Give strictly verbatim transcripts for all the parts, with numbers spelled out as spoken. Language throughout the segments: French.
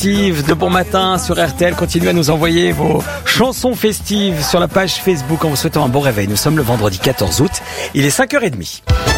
festives de bon matin sur R T L. Continuez à nous envoyer vos chansons festives sur la page Facebook en vous souhaitant un bon réveil. Nous sommes le vendredi quatorze août. Il est cinq heures trente.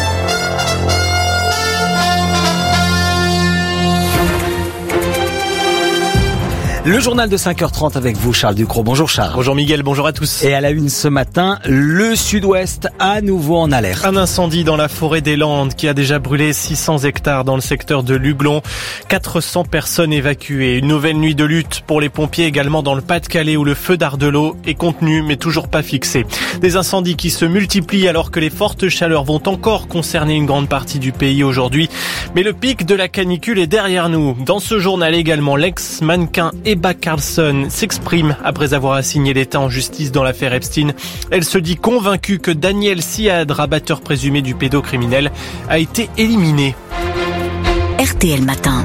Le journal de cinq heures trente avec vous, Charles Ducrot. Bonjour Charles. Bonjour Miguel, bonjour à tous. Et à la une ce matin, le sud-ouest à nouveau en alerte. Un incendie dans la forêt des Landes qui a déjà brûlé six cents hectares dans le secteur de Luglon. quatre cents personnes évacuées. Une nouvelle nuit de lutte pour les pompiers également dans le Pas-de-Calais où le feu d'Ardelot est contenu mais toujours pas fixé. Des incendies qui se multiplient alors que les fortes chaleurs vont encore concerner une grande partie du pays aujourd'hui. Mais le pic de la canicule est derrière nous. Dans ce journal également, l'ex-mannequin Ebba Carlsson s'exprime après avoir assigné l'État en justice dans l'affaire Epstein. Elle se dit convaincue que Daniel Siad, rabatteur présumé du pédocriminel, a été éliminé. R T L Matin.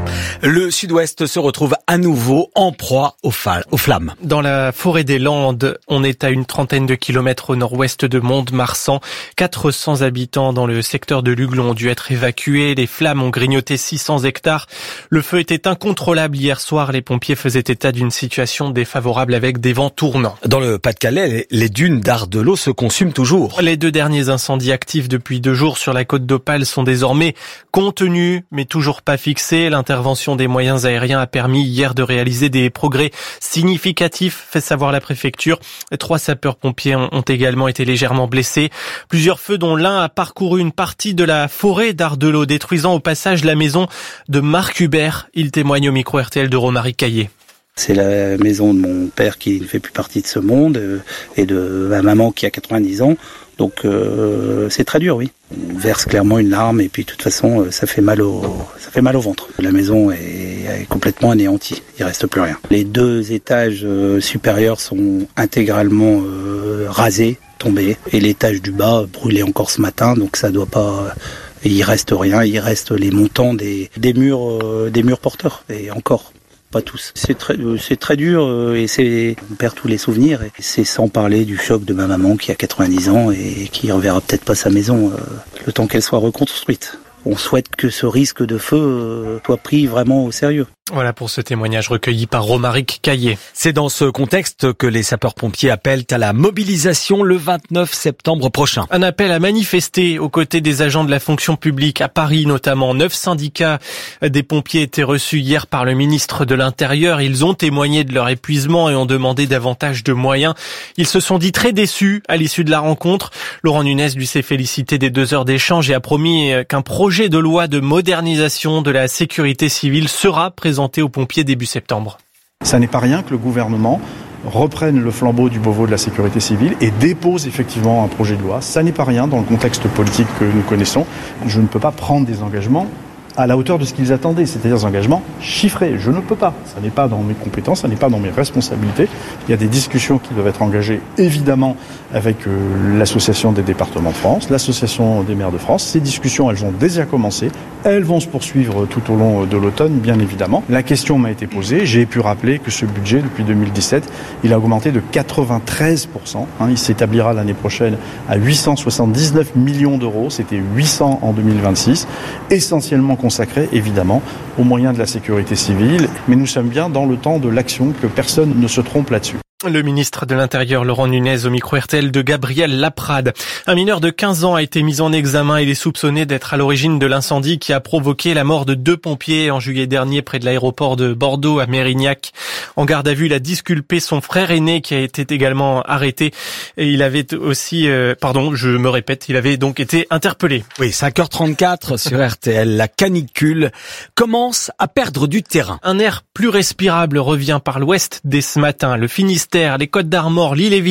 Le sud-ouest se retrouve à nouveau en proie aux, fa- aux flammes. Dans la forêt des Landes, on est à une trentaine de kilomètres au nord-ouest de Mont-de-Marsan. quatre cents habitants dans le secteur de Luglon ont dû être évacués. Les flammes ont grignoté six cents hectares. Le feu était incontrôlable hier soir. Les pompiers faisaient état d'une situation défavorable avec des vents tournants. Dans le Pas-de-Calais, les dunes d'Ardelot se consument toujours. Les deux derniers incendies actifs depuis deux jours sur la côte d'Opale sont désormais contenus, mais toujours pas fixés. L'intervention des moyens aériens a permis hier de réaliser des progrès significatifs, fait savoir la préfecture. Trois sapeurs-pompiers ont également été légèrement blessés. Plusieurs feux dont l'un a parcouru une partie de la forêt d'Ardelot, détruisant au passage la maison de Marc Hubert. Il témoigne au micro R T L de Romaric Caillé. C'est la maison de mon père qui ne fait plus partie de ce monde euh, et de ma maman qui a quatre-vingt-dix ans. Donc euh, c'est très dur, oui. On verse clairement une larme et puis de toute façon ça fait mal au ça fait mal au ventre. La maison est, est complètement anéantie, il reste plus rien. Les deux étages euh, supérieurs sont intégralement euh, rasés, tombés, et l'étage du bas brûlé encore ce matin, donc ça doit pas. Et il reste rien, il reste les montants des des murs euh, des murs porteurs et encore. Pas tous. C'est très, c'est très dur et c'est, on perd tous les souvenirs. Et c'est sans parler du choc de ma maman qui a quatre-vingt-dix ans et qui ne reverra peut-être pas sa maison euh, le temps qu'elle soit reconstruite. On souhaite que ce risque de feu euh, soit pris vraiment au sérieux. Voilà pour ce témoignage recueilli par Romaric Caillé. C'est dans ce contexte que les sapeurs-pompiers appellent à la mobilisation le vingt-neuf septembre prochain. Un appel à manifester aux côtés des agents de la fonction publique à Paris notamment. Neuf syndicats des pompiers étaient reçus hier par le ministre de l'Intérieur. Ils ont témoigné de leur épuisement et ont demandé davantage de moyens. Ils se sont dit très déçus à l'issue de la rencontre. Laurent Nunez lui s'est félicité des deux heures d'échange et a promis qu'un projet de loi de modernisation de la sécurité civile sera présenté aux pompiers début septembre. Ça n'est pas rien que le gouvernement reprenne le flambeau du Beauvau de la sécurité civile et dépose effectivement un projet de loi. Ça n'est pas rien dans le contexte politique que nous connaissons. Je ne peux pas prendre des engagements à la hauteur de ce qu'ils attendaient, c'est-à-dire des engagements chiffrés. Je ne peux pas. Ça n'est pas dans mes compétences, ça n'est pas dans mes responsabilités. Il y a des discussions qui doivent être engagées, évidemment, avec euh, l'Association des départements de France, l'Association des maires de France. Ces discussions, elles ont déjà commencé. Elles vont se poursuivre tout au long de l'automne, bien évidemment. La question m'a été posée. J'ai pu rappeler que ce budget, depuis deux mille dix-sept, il a augmenté de quatre-vingt-treize pour cent. Hein, il s'établira l'année prochaine à huit cent soixante-dix-neuf millions d'euros. C'était huit cents en deux mille vingt-six. Essentiellement consacré, évidemment, aux moyens de la sécurité civile. Mais nous sommes bien dans le temps de l'action, que personne ne se trompe là-dessus. Le ministre de l'Intérieur, Laurent Nunez, au micro R T L de Gabriel Laprade. Un mineur de quinze ans a été mis en examen. Il est soupçonné d'être à l'origine de l'incendie qui a provoqué la mort de deux pompiers en juillet dernier près de l'aéroport de Bordeaux à Mérignac. En garde à vue, il a disculpé son frère aîné qui a été également arrêté. Et il avait aussi, euh, pardon, je me répète, il avait donc été interpellé. Oui, cinq heures trente-quatre sur R T L. La canicule commence à perdre du terrain. Un air plus respirable revient par l'ouest dès ce matin. Le Finistère, les Côtes d'Armor, l'Ille-et-Vilaine